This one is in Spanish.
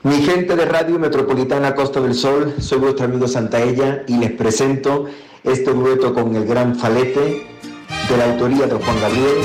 Mi gente de Radio Metropolitana Costa del Sol, soy vuestro amigo Santaella y les presento este dueto con el gran Falete de la autoría de Juan Gabriel.